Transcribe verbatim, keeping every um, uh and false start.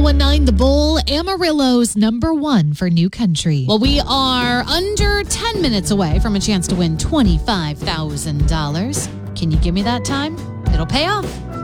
one nine The Bull, Amarillo's number one for new country. Well, we are under ten minutes away from a chance to win twenty-five thousand dollars. Can you give me that time? It'll pay off.